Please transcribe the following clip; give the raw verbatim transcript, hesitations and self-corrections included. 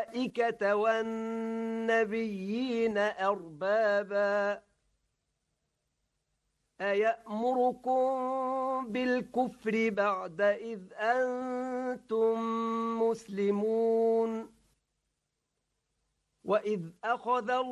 الملائكة والنبيين أربابا أيأمركم بالكفر بعد إذ أنتم مسلمون وإذ أخذ